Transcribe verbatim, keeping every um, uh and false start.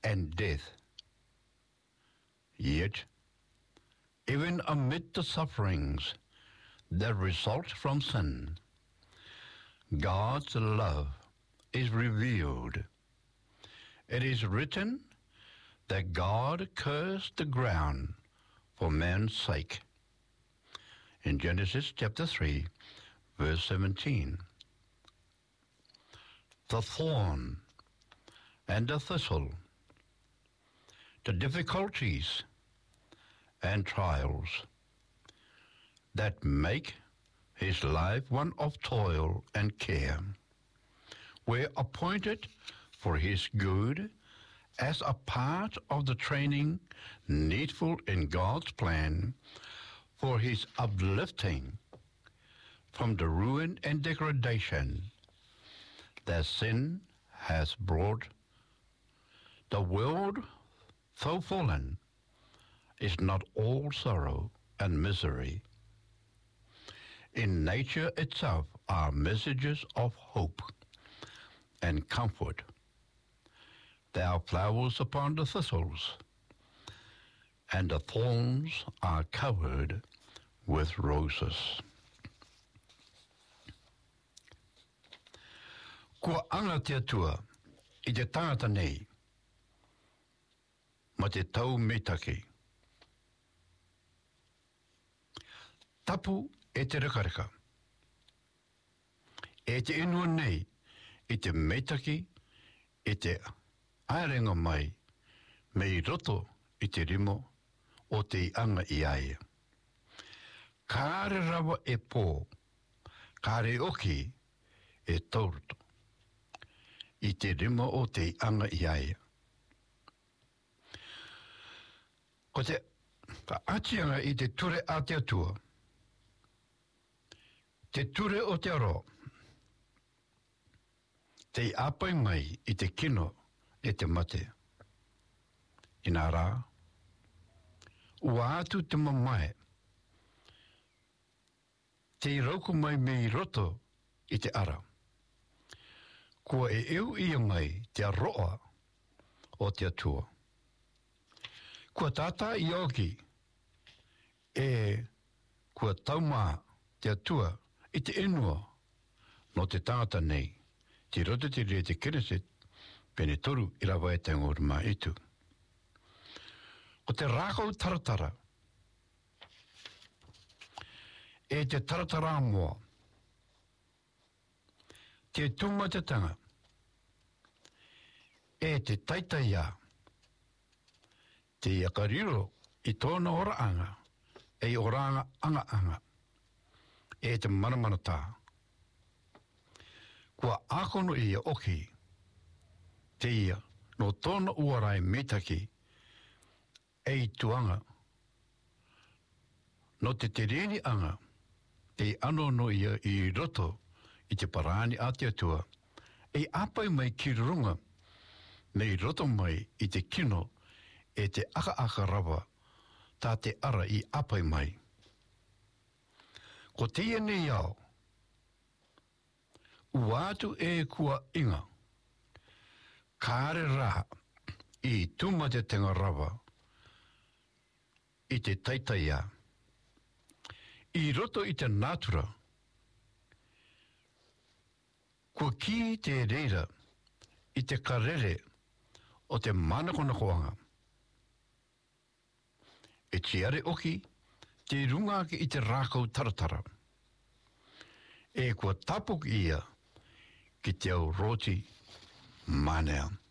and death. Yet, even amid the sufferings that result from sin, God's love is revealed. It is written that God cursed the ground for man's sake. In Genesis chapter three, verse seventeen. The thorn and the thistle, the difficulties and trials that make his life one of toil and care, were appointed for his good as a part of the training needful in God's plan for his uplifting from the ruin and degradation that sin has brought. The world, though fallen, is not all sorrow and misery. In nature itself are messages of hope and comfort. There are flowers upon the thistles, and the thorns are covered with roses. Kua anga te atua I te tangata nei, ma te tau metake. Tapu e te rekareka. E te inua nei I te metake e te aerenga mai me I roto I te rimo o te anga I aia. Kāre rawa e pō, kāre oki e tauruto I te rimo o te anga I aia. Ko te ka atianga I te ture a te atua, te ture o te aro, te apai mai I te kino e te mate. I nā rā, ua atu te mamae, te rauku mai me I roto I te ara. Kua e eu ia mai te aroa o te atua. Kua tata I oki e kua taumā te atua I te enua no te tangata nei, te roto te rea te kereset, pene toru I rawa e te ngor mā itu. O te rākau taratara, e te taratara mua, te tumatatanga, e te taitaia, te iakariro I tōna ora anga, e oranga anga anga, e te manamanata. Kua akono ia oki, te ia no tōna uarai metaki, e tuanga, no te tereni anga, te ano no ia I roto, I te parani a te atua, e apai mai ki runga, me I roto mai I te kino, e te aka aka rawa, tā te ara I apai mai. Ko te ia nei au, uatu e kua inga, kāre rā I tuma te tenga rawa, I te taitaia, I roto I te natura, kua ki te reira I te karere o te manakona koanga. E tiare oki, te runga ki I te rākau taratara. E kua tapuk ia ki te au roti manea.